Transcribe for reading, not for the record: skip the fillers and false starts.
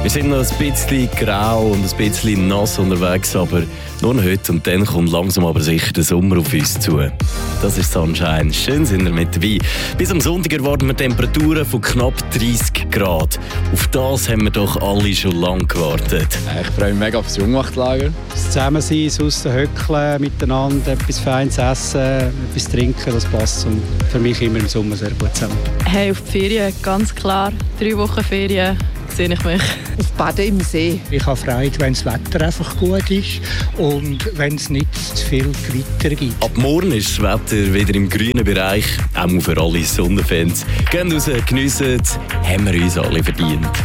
Wir sind noch ein bisschen grau und ein bisschen nass unterwegs, aber nur noch heute und dann kommt langsam aber sicher der Sommer auf uns zu. Das ist Sunshine. Schön sind wir mit dabei. Bis am Sonntag erwarten wir Temperaturen von knapp 30 Grad. Auf das haben wir doch alle schon lange gewartet. Ich freue mich mega auf das Jungwachtlager. Das Zusammensein, draussen hückeln, miteinander etwas Feines essen, etwas trinken, das passt für mich immer im Sommer sehr gut zusammen. Hey, auf die Ferien, ganz klar. 3 Wochen Ferien sehe ich mich. Auf Baden im See. Ich habe Freude, wenn das Wetter einfach gut ist und wenn es nicht zu viel Gewitter gibt. Ab morgen ist das Wetter wieder im grünen Bereich, auch für alle Sonnenfans. Gehen raus, geniessen, haben wir uns alle verdient.